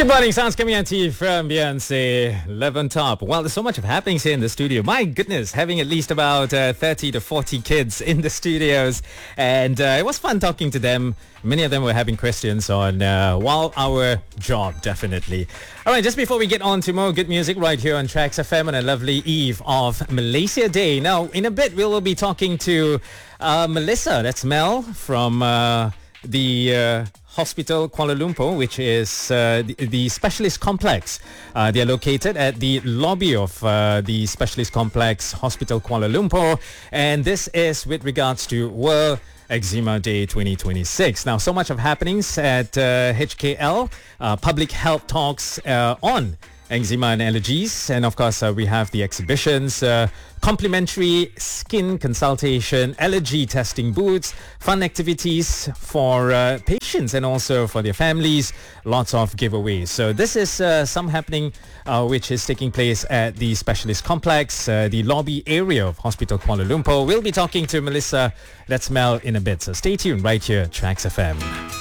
Good morning, sounds coming at you from Beyonce, Live on Top. Well, there's so much of happenings here in the studio. My goodness, having at least about 30 to 40 kids in the studios. And it was fun talking to them. Many of them were having questions on, our job, definitely. All right, just before we get on to more good music right here on Tracks FM on a lovely eve of Malaysia Day. Now, in a bit, we will be talking to Melissa. That's Mel from the Hospital Kuala Lumpur, which is the specialist complex. They are located at the lobby of the specialist complex Hospital Kuala Lumpur, and this is with regards to World Eczema Day 2026. Now, so much of happenings at HKL, public health talks on eczema and allergies, and of course we have the exhibitions, complimentary skin consultation, allergy testing booths, fun activities for patients and also for their families, lots of giveaways. So this is some happening which is taking place at the specialist complex, the lobby area of Hospital Kuala Lumpur. We'll be talking to Melissa, that's Mel, in a bit, so stay tuned right here at Tracks FM.